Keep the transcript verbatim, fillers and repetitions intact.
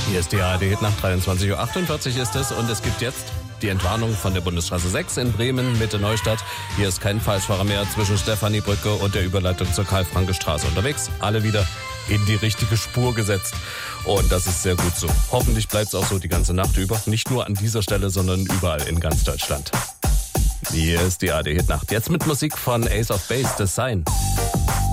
Hier ist die A R D-Hit nach dreiundzwanzig Uhr achtundvierzig ist es und es gibt jetzt die Entwarnung von der Bundesstraße sechs in Bremen, Mitte Neustadt. Hier ist kein Falschfahrer mehr zwischen Stephaniebrücke und der Überleitung zur Karl-Franke-Straße unterwegs. Alle wieder in die richtige Spur gesetzt. Und das ist sehr gut so. Hoffentlich bleibt es auch so die ganze Nacht über. Nicht nur an dieser Stelle, sondern überall in ganz Deutschland. Hier ist die A R D-Hit Nacht. Jetzt mit Musik von Ace of Base, das Sign.